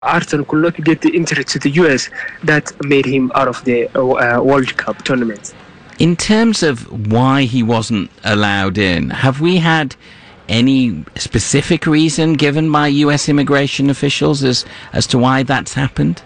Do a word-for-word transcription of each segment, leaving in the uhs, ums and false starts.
Arton could not get the entry to the U S that made him out of the uh, World Cup tournament. In terms of why he wasn't allowed in, have we had any specific reason given by U S immigration officials as, as to why that's happened?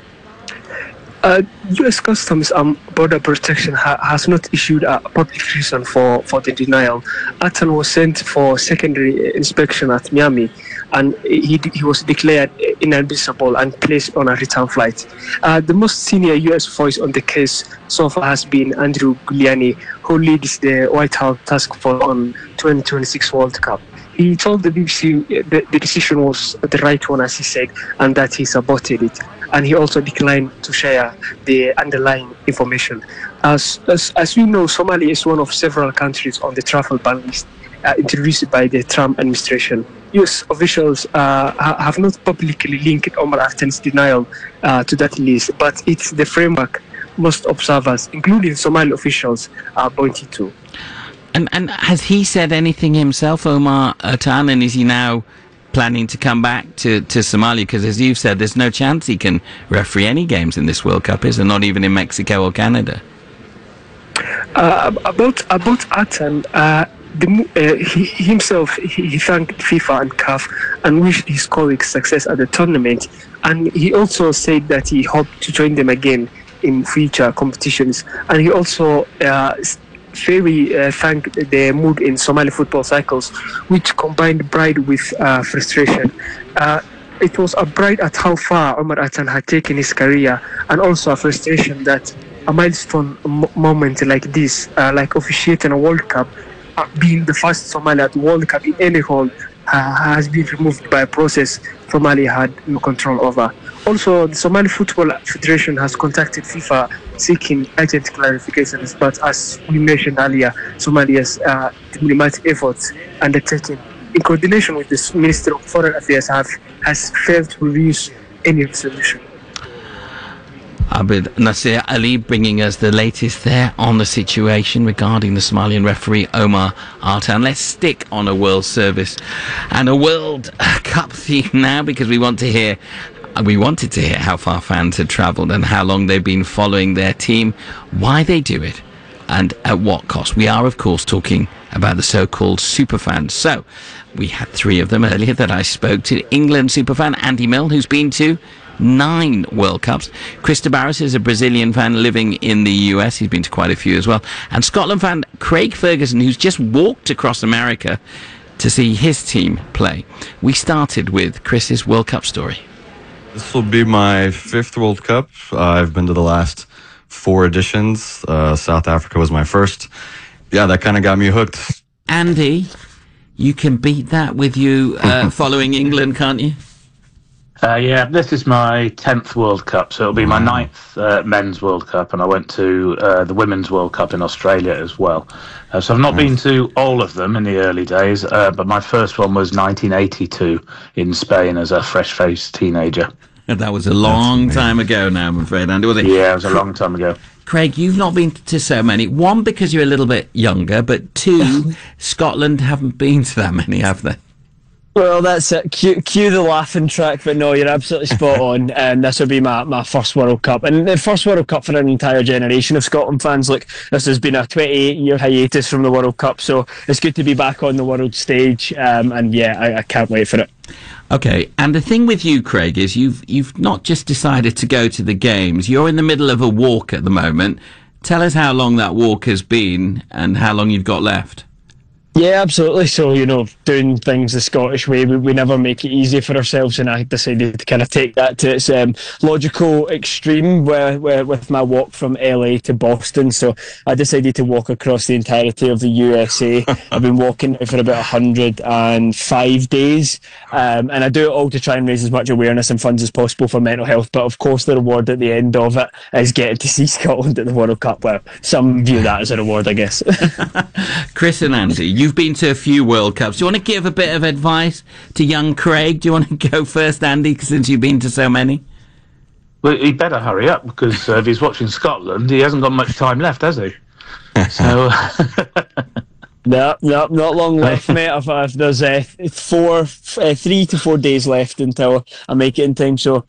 Uh, U S Customs and Border Protection ha- has not issued a public reason for, for the denial. Arton was sent for secondary inspection at Miami, and he he was declared inadmissible and placed on a return flight. Uh, the most senior U S voice on the case so far has been Andrew Giuliani, who leads the White House task force on twenty twenty-six World Cup. He told the B B C the, the decision was the right one, as he said, and that he supported it. And he also declined to share the underlying information. As, as, as we know, Somalia is one of several countries on the travel ban list uh, introduced by the Trump administration. U S officials uh, ha- have not publicly linked Omar Arton's denial uh, to that list, but it's the framework most observers, including Somali officials, are pointing to. And and has he said anything himself, Omar Arton, and is he now planning to come back to, to Somalia? Because as you've said, there's no chance he can referee any games in this World Cup, is there? Not even in Mexico or Canada. Uh, about about Arton, uh, the, uh, he himself he, he thanked FIFA and C A F and wished his colleagues success at the tournament, and he also said that he hoped to join them again in future competitions. And he also uh, very uh, thanked the mood in Somali football cycles, which combined pride with uh, frustration. Uh, it was a pride at how far Omar Arton had taken his career, and also a frustration that a milestone m- moment like this, uh, like officiating a World Cup, uh, being the first Somali at the World Cup in any hall, uh, has been removed by a process Somalia had no control over. Also, the Somali Football Federation has contacted FIFA seeking urgent clarifications, but as we mentioned earlier, Somalia's uh, diplomatic efforts undertaken in coordination with the Minister of Foreign Affairs have has failed to produce any solution. Abid Nasir Ali bringing us the latest there on the situation regarding the Somalian referee Omar Arton. Let's stick on a World Service and a World Cup theme now, because we want to hear we wanted to hear how far fans had travelled and how long they've been following their team, why they do it, and at what cost. We are, of course, talking about the so-called superfans. So we had three of them earlier that I spoke to. England superfan Andy Mill, who's been to nine World Cups. Chris de Barris is a Brazilian fan living in the U S. He's been to quite a few as well. And Scotland fan Craig Ferguson, who's just walked across America to see his team play. We started with Chris's World Cup story. This will be my fifth World Cup. Uh, I've been to the last four editions. Uh, South Africa was my first. Yeah, that kind of got me hooked. Andy, you can beat that with you uh, following England, can't you? Uh, yeah, this is my tenth World Cup, so it'll be my ninth uh, men's World Cup, and I went to uh, the Women's World Cup in Australia as well. Uh, so I've not been to all of them in the early days, uh, but my first one was nineteen eighty-two in Spain as a fresh-faced teenager. That was a long time ago now, I'm afraid, Andy, was it? Yeah, it was a long time ago. Craig, you've not been to so many. One, because you're a little bit younger, but two, Scotland haven't been to that many, have they? Well, that's it. Cue, cue the laughing track, but no, you're absolutely spot on. And this will be my, my first World Cup. And the first World Cup for an entire generation of Scotland fans. Look, this has been a twenty-eight year hiatus from the World Cup, so it's good to be back on the world stage. Um, and yeah, I, I can't wait for it. Okay, and the thing with you, Craig, is you've you've not just decided to go to the games. You're in the middle of a walk at the moment. Tell us how long that walk has been and how long you've got left. Yeah, absolutely. So, you know, doing things the Scottish way, we, we never make it easy for ourselves, and I decided to kind of take that to its um, logical extreme where, where, with my walk from L A to Boston. So I decided to walk across the entirety of the U S A. I've been walking now for about one hundred five days, um, and I do it all to try and raise as much awareness and funds as possible for mental health. But of course, the reward at the end of it is getting to see Scotland at the World Cup. Well, some view that as a reward, I guess. Chris and Andy, you've been to a few World Cups. Do you want to give a bit of advice to young Craig? Do you want to go first, Andy, since you've been to so many? Well, he better hurry up, because uh, if he's watching Scotland, he hasn't got much time left, has he? So, No, no, not long left, mate. I've, I've, there's uh, four, uh, three to four days left until I make it in time. So